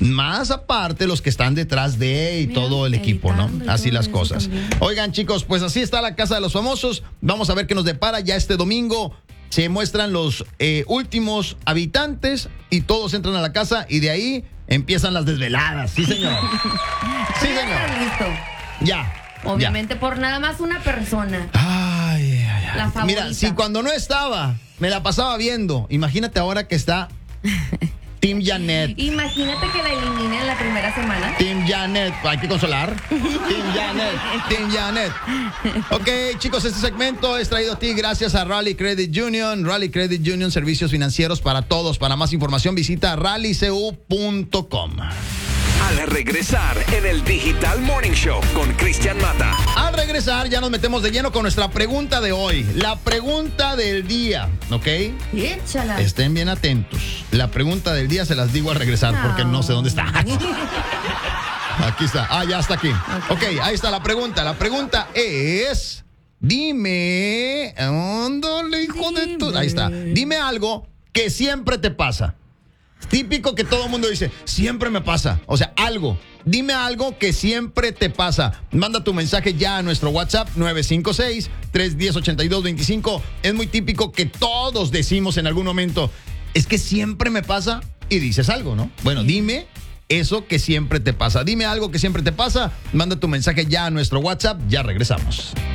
Más aparte los que están detrás de y Mira, todo el equipo, ¿no? editando y Así todo las eso cosas. también. Oigan, chicos, pues así está la Casa de los Famosos. Vamos a ver qué nos depara ya este domingo. Se muestran los últimos habitantes y todos entran a la casa y de ahí empiezan las desveladas. Sí, señor. Sí, Tú ya estás señor. listo. Ya. Obviamente por nada más una persona. Ay, ay, ay. La favorita. Mira, si cuando no estaba, me la pasaba viendo. Imagínate ahora que está Team Janet. Imagínate que la eliminen en la primera semana. Team Janet, hay que consolar. Team Janet, Team Janet. Ok, chicos, este segmento es traído a ti gracias a Raleigh Credit Union. Raleigh Credit Union, servicios financieros para todos. Para más información, visita rallycu.com. Al regresar en el Digital Morning Show con Cristian Mata. Al regresar, ya nos metemos de lleno con nuestra pregunta de hoy. La pregunta del día, ¿ok? Échala. Estén bien atentos. La pregunta del día se las digo al regresar porque no sé dónde está. Aquí está. Ah, ya está aquí. Ok, ahí está la pregunta. La pregunta es... Dime... Ándale, hijo de tu... Ahí está. Dime algo que siempre te pasa. Típico que todo el mundo dice, siempre me pasa. O sea, algo. Dime algo que siempre te pasa. Manda tu mensaje ya a nuestro WhatsApp 956-310-8225. Es muy típico que todos decimos en algún momento, es que siempre me pasa y dices algo, ¿no? Bueno, dime eso que siempre te pasa. Dime algo que siempre te pasa. Manda tu mensaje ya a nuestro WhatsApp. Ya regresamos.